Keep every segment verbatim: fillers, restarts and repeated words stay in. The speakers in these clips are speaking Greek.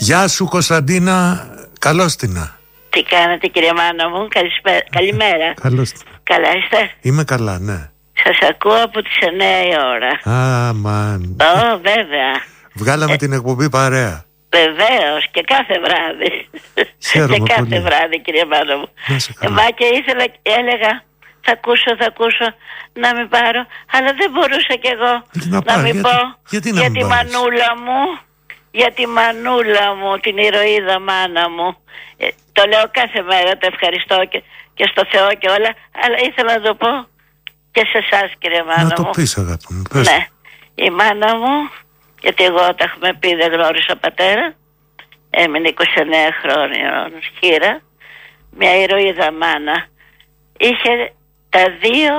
Γεια σου Κωνσταντίνα, καλώς τινα. Τι κάνετε κύριε Μάνα μου, καλησπέρα, καλημέρα. Καλώς τινα. Καλά είστε? Είμαι καλά, ναι. Σας ακούω από τις εννέα η ώρα. Αμάν. Ω, βέβαια. Βγάλαμε ε, την εκπομπή παρέα. Βεβαίως και κάθε βράδυ. Χαίρομαι και κάθε πολύ. βράδυ κύριε Μάνα μου. Ε, μα και ήθελα, έλεγα θα ακούσω, θα ακούσω να μην πάρω, αλλά δεν μπορούσα κι εγώ να, να πάρω, μην γιατί, πω γιατί για να τη μανούλα μου, για τη μανούλα μου, την ηρωίδα μάνα μου. Ε, το λέω κάθε μέρα, το ευχαριστώ και, και στο Θεό και όλα, αλλά ήθελα να το πω και σε εσάς κύριε Μάνα να μου. Να το πεις αγάπη μου, πες. Ναι, η μάνα μου, γιατί εγώ τα έχουμε πει δεν γνώρισα πατέρα, έμεινε είκοσι εννέα χρόνια χείρα, μια ηρωίδα μάνα. Είχε τα δύο,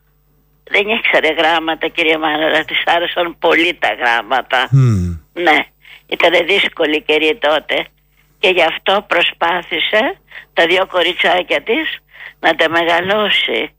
δεν ήξερε γράμματα κύριε Μάνα, αλλά της άρεσαν πολύ τα γράμματα. Mm. Ναι, ήταν δύσκολη καιρή τότε και γι' αυτό προσπάθησε τα δύο κοριτσάκια της να τα μεγαλώσει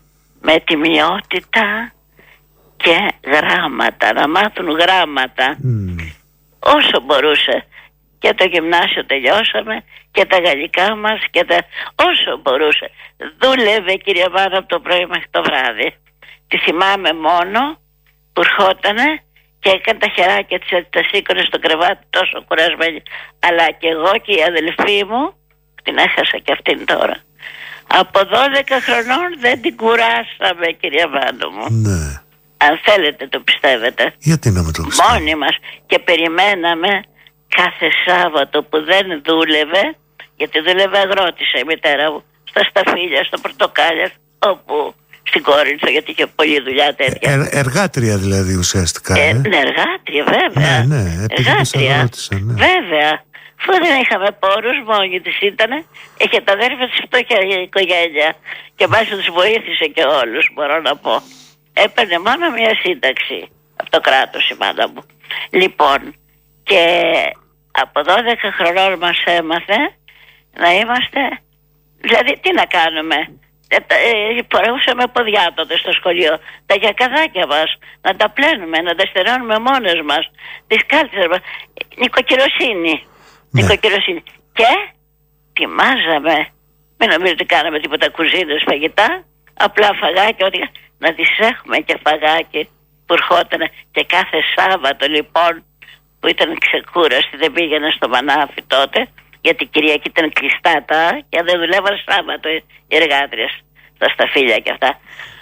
με τιμιότητα και γράμματα, να μάθουν γράμματα Mm. όσο μπορούσε. Και το γυμνάσιο τελειώσαμε και τα γαλλικά μας και τα... όσο μπορούσε. Δούλευε κυρία Μάνα από το πρωί μέχρι το βράδυ. Τη θυμάμαι μόνο που ερχότανε και έκανε τα χεράκια της, τα σήκωνε στο κρεβάτι τόσο κουρασμένη. Αλλά και εγώ και η αδελφή μου, την έχασα και αυτήν τώρα, από δώδεκα χρονών δεν την κουράσαμε κυρία Μάνα μου. Ναι. Αν θέλετε το πιστεύετε. Γιατί να με το πιστεύω. Μόνοι μας. Και περιμέναμε κάθε Σάββατο που δεν δούλευε, γιατί δούλευε αγρότησα η μητέρα μου, στα σταφύλια, στα πορτοκάλια, όπου στην Κόρινθο, γιατί είχε πολλή δουλειά τέτοια. Ε, εργάτρια δηλαδή ουσιαστικά. Ε, Ε, ναι, εργάτρια βέβαια. Ναι, ναι, εργάτρια. Αγρότησα, ναι. Βέβαια. Αφού δεν είχαμε πόρους, μόνη της ήτανε, είχε τα αδέρφια της φτώχεια οικογένεια και μάλιστα τους βοήθησε και όλους, μπορώ να πω. Έπαιρνε μόνο μια σύνταξη από το κράτος η μάνα μου. Λοιπόν, και από δώδεκα χρονών μας έμαθε να είμαστε, δηλαδή τι να κάνουμε, ε, ε, φορούσαμε ποδιά τότε στο σχολείο, τα γιακαδάκια μας, να τα πλένουμε, να τα στερεώνουμε μόνες μας, τις κάλτσες μας, νοικοκυροσύνη, ναι. νοικοκυροσύνη. Και τιμάζαμε, μην νομίζετε ότι κάναμε τίποτα κουζίνες, φαγητά, απλά φαγάκια, ότι να τις έχουμε και φαγάκι που ερχόταν και κάθε Σάββατο λοιπόν, που ήταν ξεκούραστη, δεν πήγαινε στο Μανάφι τότε, γιατί η Κυριακή ήταν κλειστά τα και δεν δουλεύαν Σάββατο οι εργάτριες στα σταφύλια και αυτά.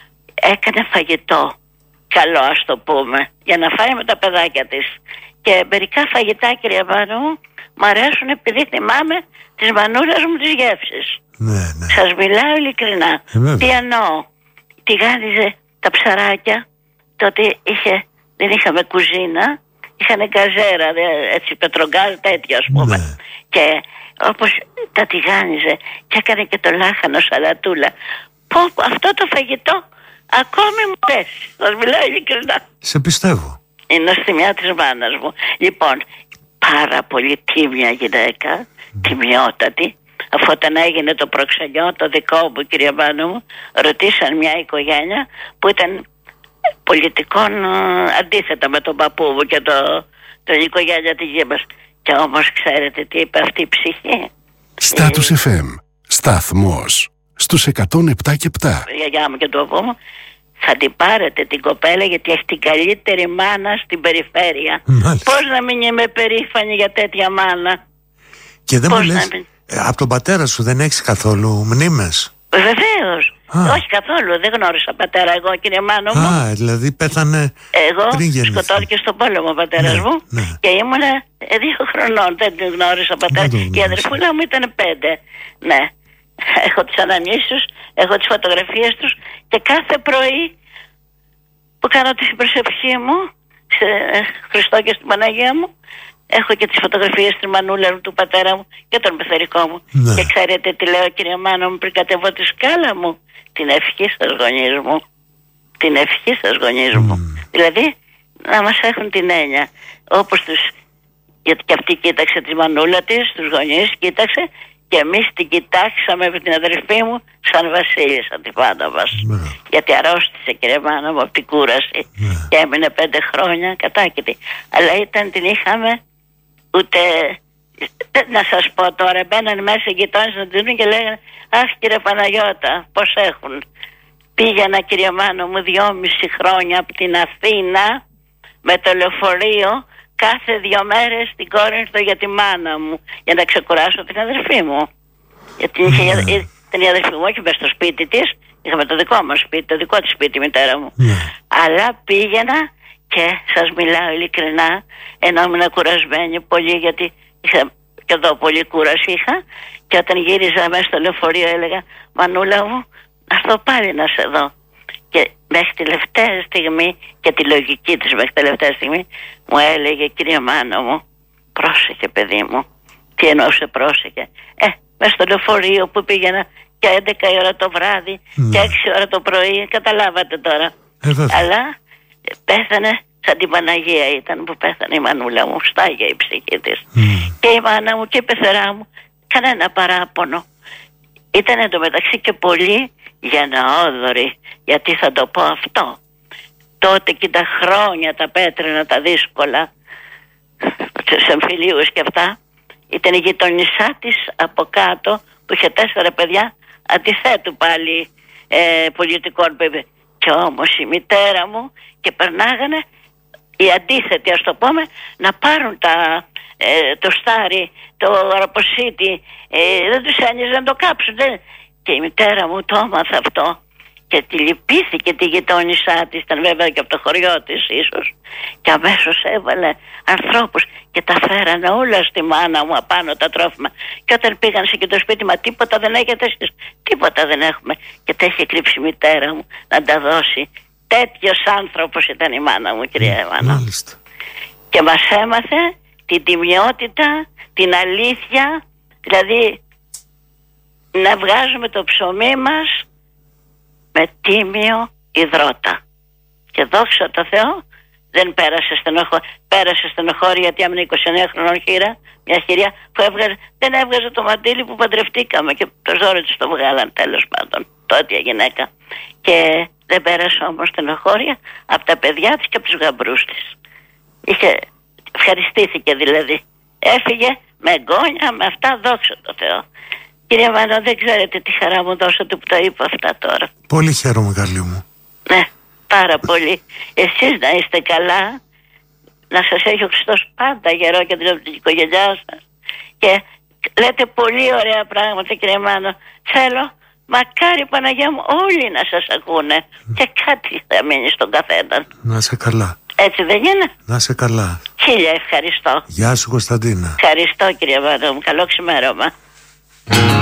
Έκανε φαγητό, καλό ας το πούμε, για να φάει με τα παιδάκια της. Και μερικά φαγητά κυρία Μάνα μου μ' αρέσουν επειδή θυμάμαι της μανούλας μου τις γεύσεις. Ναι, ναι. Σας μιλάω ειλικρινά. Ε, τι εννοώ, τηγάνιζε τα ψαράκια, τότε είχε, δεν είχαμε κουζίνα, είχανε γκαζέρα, έτσι πετρογκάζ τέτοιο ας πούμε. Ναι. Και όπως τα τηγάνιζε και έκανε και το λάχανο σαλατούλα. Πω, αυτό το φαγητό ακόμη μου πέσει. Σας μιλάω ειλικρινά. Σε πιστεύω. Η νοστιμιά της μάνας μου. Λοιπόν, πάρα πολύ τίμια γυναίκα, mm. τιμιότατη. Αφού όταν έγινε το προξενιό, το δικό μου κυρία Μάνα μου, ρωτήσαν μια οικογένεια που ήταν πολιτικών αντίθετα με τον παππού μου και το, την οικογένεια τη γη μας. Και όμως ξέρετε τι είπε αυτή η ψυχή. Στάτους εφ εμ, σταθμός στους εκατόν επτά και επτά. Η γιαγιά μου και το παππού μου, θα την πάρετε την κοπέλα γιατί έχει την καλύτερη μάνα στην περιφέρεια. Μάλιστα. Πώς να μην είμαι περήφανη για τέτοια μάνα. Και δεν Πώς μου λες, μην... ε, από τον πατέρα σου δεν έχεις καθόλου μνήμες? Βεβαίως. Όχι καθόλου, δεν γνώρισα πατέρα εγώ κύριε Μάνο μου. Α, δηλαδή πέθανε εγώ πριν γεννηθεί. Σκοτώθηκε στον πόλεμο ο πατέρας ναι, μου ναι. και ήμουνα δύο χρονών, δεν την γνώρισα πατέρα. Και η αδερφούλα μου ήταν πέντε. Ναι. Έχω τις αναμνήσεις, έχω τις φωτογραφίες τους και κάθε πρωί που κάνω τη προσευχή μου σε Χριστό και στην Παναγία μου, έχω και τις φωτογραφίες της μανούλα του πατέρα μου και τον πεθερικό μου. Ναι. Και ξέρετε τι λέω κύριε Μάνο μου πριν κατεβώ τη σκάλα μου? Την ευχή σας γονείς μου. Την ευχή σας γονείς μου. Mm. Δηλαδή να μας έχουν την έννοια. Όπως τους, γιατί και αυτή κοίταξε τη μανούλα της, τους γονείς κοίταξε και εμείς την κοιτάξαμε με την αδερφή μου σαν βασίλισσα την πάντα μας. Mm. Γιατί αρρώστησε κύριε Μάνο μου από την κούραση mm. και έμεινε πέντε χρόνια κατάκητη. Αλλά ήταν την είχαμε ούτε Να σας πω τώρα, μπαίνανε μέσα οι γειτόνες να τους δουν και λέγανε «Αχ κύριε Παναγιώτα, πώς έχουν». Πήγαινα, κύριε Μάνο μου, δυόμιση χρόνια από την Αθήνα με το λεωφορείο κάθε δύο μέρες στην Κόρινθο για τη μάνα μου, για να ξεκουράσω την αδερφή μου. Γιατί είχε, Yeah. ήταν η αδερφή μου, όχι μες στο σπίτι της, είχαμε το δικό μας σπίτι, το δικό της σπίτι η μητέρα μου. Yeah. Αλλά πήγαινα και σας μιλάω ειλικρινά, ενώ ήμουν κουρασμένη πολύ, γιατί είχα, και εδώ πολύ κούραση είχα, και όταν γύριζα μέσα στο λεωφορείο έλεγα «Μανούλα μου, να έρθω πάλι να σε δω». Και μέχρι τη τελευταία στιγμή, και τη λογική της μέχρι τη τελευταία στιγμή, μου έλεγε «Κυρία Μάνα μου, πρόσεχε παιδί μου». Τι εννοούσε πρόσεχε? Ε, μέσα στο λεωφορείο που πήγαινα και έντεκα η ώρα το βράδυ Mm. και έξι ώρα το πρωί, καταλάβατε τώρα. Ε, Αλλά πέθανε σαν την Παναγία ήταν που πέθανε η μανούλα μου, στάγια η ψυχή της. Mm. Και η μάνα μου και η πεθερά μου, κανένα παράπονο. Ήταν εντωμεταξύ και πολύ γενναιόδοροι, γιατί θα το πω αυτό. Τότε και τα χρόνια τα πέτρινα τα δύσκολα, σε εμφυλίους και αυτά, ήταν η γειτονισά της από κάτω που είχε τέσσερα παιδιά αντιθέτου πάλι ε, πολιτικών παιδί. Και όμως η μητέρα μου και περνάγανε οι αντίθετοι, ας το πούμε, να πάρουν τα, ε, το στάρι, το αραποσίτι, ε, δεν τους ένοιαζε να το κάψουν. Δεν. Και η μητέρα μου το έμαθε αυτό και τη λυπήθηκε τη γειτόνισά της, ήταν βέβαια και από το χωριό της ίσως, και αμέσως έβαλε ανθρώπους και τα φέρανε όλα στη μάνα μου απάνω τα τρόφιμα. Και όταν πήγαν σε και το σπίτι, μα τίποτα δεν έχετε εσείς? Τίποτα δεν έχουμε. Και τα είχε κρύψει η μητέρα μου να τα δώσει. Τέτοιος άνθρωπος ήταν η μάνα μου, κυρία Εύανα. Μάλιστα. Και μας έμαθε την τιμιότητα, την αλήθεια, δηλαδή να βγάζουμε το ψωμί μας με τίμιο υδρότα. Και δόξα τω Θεώ δεν πέρασε στενοχώρια. Πέρασε στενοχώρια γιατί έμεινε είκοσι εννέα χρονών χείρα, μια χειριά που έβγαζε, δεν έβγαζε το μαντίλι που παντρευτήκαμε και το ζόρι της το βγάλαν, τέλος πάντων, τότε η γυναίκα. Και δεν πέρασε όμως στενοχώρια από τα παιδιά της και από τους γαμπρούς της. Είχε, ευχαριστήθηκε δηλαδή. Έφυγε με εγγόνια, με αυτά, δόξα τω Θεώ. Κυρία Μάνο, δεν ξέρετε τι χαρά μου δώσατε που τα είπα αυτά τώρα. Πολύ χαίρομαι, καλή μου. Ναι, πάρα πολύ. Εσείς να είστε καλά, να σας έχει ο Χριστός πάντα γερό και την οικογένειά σας. Και λέτε πολύ ωραία πράγματα, κυρία Μάνο. Θέλω, μακάρι Παναγιά μου, όλοι να σας ακούνε. Mm. Και κάτι θα μείνει στον καθένα. Να είσαι καλά. Έτσι δεν είναι? Να είσαι καλά. Χίλια ευχαριστώ. Γεια σου, Κωνσταντίνα. Ευχαριστώ, κυρία Μάνο μου. Καλό ξημέρωμα.